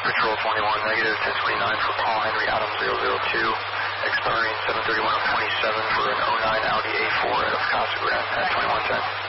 Patrol 21 negative, 1029 for Paul Henry Adam 002, expiring 731 of 27 for an 09 Audi A4 out of Casa Grande at 2110.